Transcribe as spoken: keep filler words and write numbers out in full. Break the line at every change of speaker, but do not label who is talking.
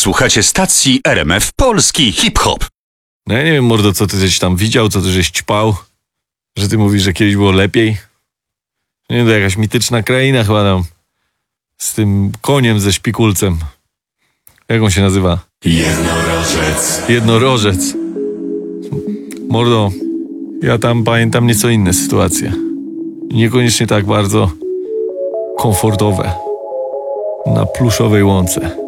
Słuchacie stacji R M F Polski Hip-Hop.
No ja nie wiem, mordo, co ty żeś tam widział, co ty żeś ćpał, że ty mówisz, że kiedyś było lepiej. Nie wiem, to jakaś mityczna kraina chyba tam z tym koniem ze szpikulcem. Jak on się nazywa?
Jednorożec.
Jednorożec. Mordo, ja tam pamiętam nieco inne sytuacje. Niekoniecznie tak bardzo komfortowe. Na pluszowej łące.